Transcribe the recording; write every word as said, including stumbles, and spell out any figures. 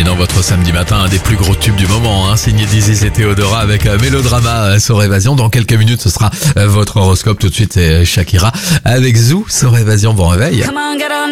dans votre samedi matin, un des plus gros tubes du moment, hein, signé Dizzy et Théodora avec euh, Mélodrama euh, sur Évasion. Dans quelques minutes, ce sera euh, votre horoscope. Tout de suite, c'est Shakira avec Zou sur Évasion. Bon réveil.